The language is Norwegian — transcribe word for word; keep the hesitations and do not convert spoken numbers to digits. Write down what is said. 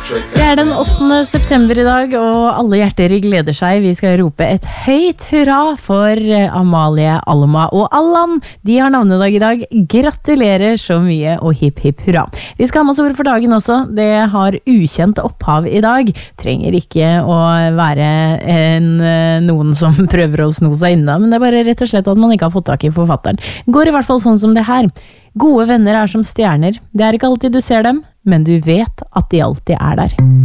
Det er den åttende september i dag, og alle hjerter gleder seg. Vi skal rope et høyt hurra for Amalie, Alma og Allan. De har navnedag i dag. Gratulerer så mye og hipp hipp hurra. Vi skal ha masse ord for dagen også. Det har ukjent opphav i dag. Trenger ikke å være en, noen som prøver å sno seg inna, men det er bare rett og slett at man ikke har fått tak i forfatteren. Går i hvert fall sånn som det her. Gode venner er som stjerner. Det er ikke alltid du ser dem, men du vet at de alltid er der.